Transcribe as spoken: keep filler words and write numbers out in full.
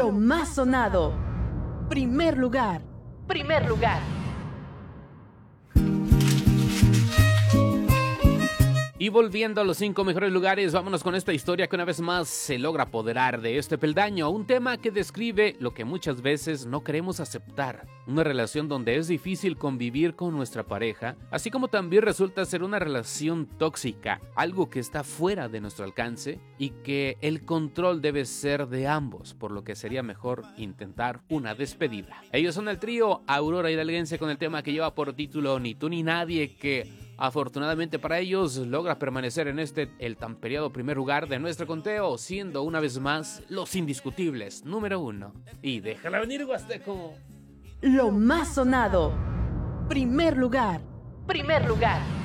Lo más sonado. Primer lugar. Primer lugar. Y volviendo a los cinco mejores lugares, vámonos con esta historia que una vez más se logra apoderar de este peldaño. Un tema que describe lo que muchas veces no queremos aceptar. Una relación donde es difícil convivir con nuestra pareja, así como también resulta ser una relación tóxica, algo que está fuera de nuestro alcance y que el control debe ser de ambos, por lo que sería mejor intentar una despedida. Ellos son el trío Aurora Hidalguense con el tema que lleva por título Ni tú ni nadie, que afortunadamente para ellos logra permanecer en este, el tan peleado primer lugar de nuestro conteo, siendo una vez más los indiscutibles número uno. Y déjala venir, Huasteco. Lo más sonado. Primer lugar. Primer lugar.